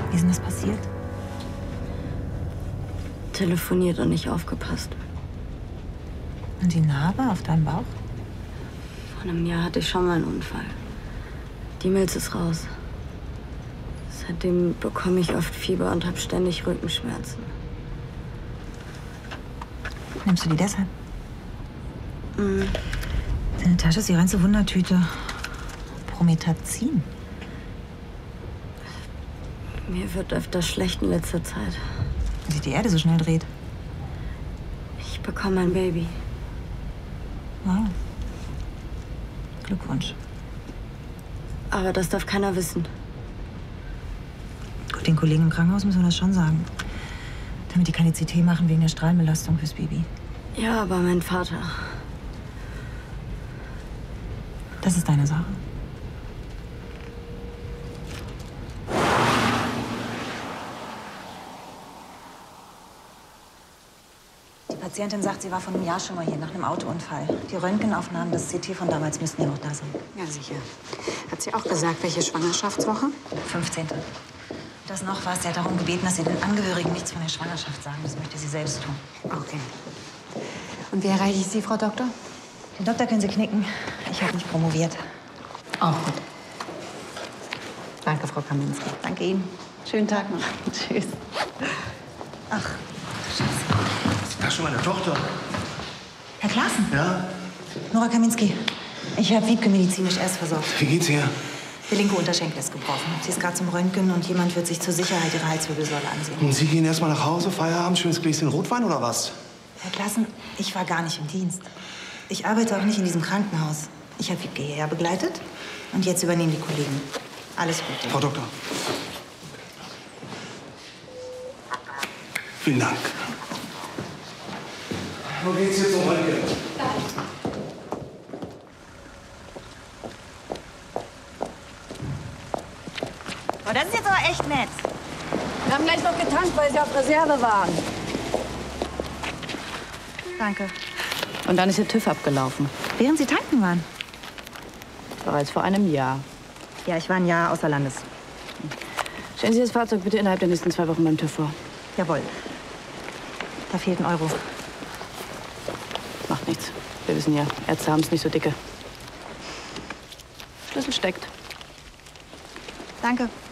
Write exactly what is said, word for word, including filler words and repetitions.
Wie ist denn das passiert? Telefoniert und nicht aufgepasst. Und die Narbe auf deinem Bauch? Vor einem Jahr hatte ich schon mal einen Unfall. Die Milz ist raus. Seitdem bekomme ich oft Fieber und habe ständig Rückenschmerzen. Nimmst du die deshalb? Mhm. Deine Tasche ist die reinste Wundertüte. Promethazin. Mir wird öfter schlecht in letzter Zeit. Wenn sich die Erde so schnell dreht. Ich bekomme ein Baby. Wow. Glückwunsch. Aber das darf keiner wissen. Gut, den Kollegen im Krankenhaus müssen wir das schon sagen. Damit die keine C T machen wegen der Strahlenbelastung fürs Baby. Ja, aber mein Vater. Das ist deine Sache. Die Patientin sagt, sie war vor einem Jahr schon mal hier, nach einem Autounfall. Die Röntgenaufnahmen, das C T von damals müssten ja noch da sein. Ja, sicher. Hat sie auch gesagt, welche Schwangerschaftswoche? fünfzehnte Das noch was. Sie hat darum gebeten, dass sie den Angehörigen nichts von der Schwangerschaft sagen. Das möchte sie selbst tun. Okay. Und wie erreiche ich Sie, Frau Doktor? Den Doktor können Sie knicken. Ich habe nicht promoviert. Auch gut. Danke, Frau Kaminski. Danke Ihnen. Schönen Tag noch. Tschüss. Ach, Das ist schon meine Tochter. Herr Klaassen? Ja? Nora Kaminski. Ich habe Wiebke medizinisch erst versorgt. Wie geht's ihr? Der linke Unterschenkel ist gebrochen. Sie ist gerade zum Röntgen und jemand wird sich zur Sicherheit ihre Halswirbelsäule ansehen. Und Sie gehen erst mal nach Hause, Feierabend, schönes Gläschen Rotwein oder was? Herr Klaassen, ich war gar nicht im Dienst. Ich arbeite auch nicht in diesem Krankenhaus. Ich habe Wiebke hierher begleitet und jetzt übernehmen die Kollegen. Alles Gute. Frau Doktor. Vielen Dank. Wo geht's jetzt zum Röntgen? Oh, das ist jetzt aber echt nett. Wir haben gleich noch getankt, weil Sie auf Reserve waren. Danke. Und dann ist Ihr TÜV abgelaufen. Während Sie tanken waren? Bereits vor einem Jahr. Ja, ich war ein Jahr außer Landes. Stellen Sie das Fahrzeug bitte innerhalb der nächsten zwei Wochen beim TÜV vor. Jawohl. Da fehlt ein Euro. Macht nichts. Wir wissen ja, Ärzte haben es nicht so dicke. Schlüssel steckt. Danke.